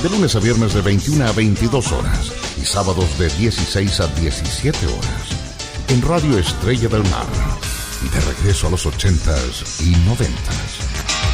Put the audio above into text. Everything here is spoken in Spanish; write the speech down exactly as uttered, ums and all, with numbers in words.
de lunes a viernes de veintiuna a veintidós horas y sábados de dieciséis a diecisiete horas. En Radio Estrella del Mar, de regreso a los ochentas y noventas.